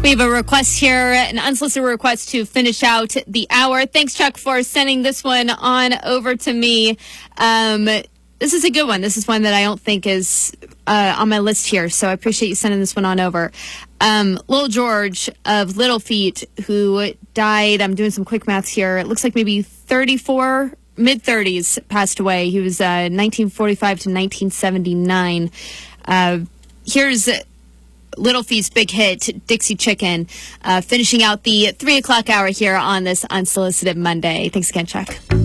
We have a request here, an unsolicited request to finish out the hour. Thanks, Chuck, for sending this one on over to me. This is a good one. This is one that I don't think is on my list here, so I appreciate you sending this one on over. Little George of Little Feet, who died, I'm doing some quick maths here, it looks like maybe 34, mid-30s, passed away. He was 1945 to 1979. Here's Little Feat's big hit, Dixie Chicken, finishing out the 3 o'clock hour here on this Unsolicited Monday. Thanks again, Chuck.